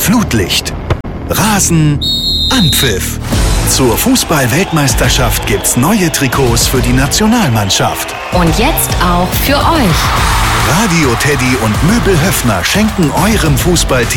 Flutlicht. Rasen, Anpfiff. Zur Fußball-Weltmeisterschaft gibt's neue Trikots für die Nationalmannschaft. Und jetzt auch für euch. Radio Teddy und Möbel Höffner schenken eurem Fußballteam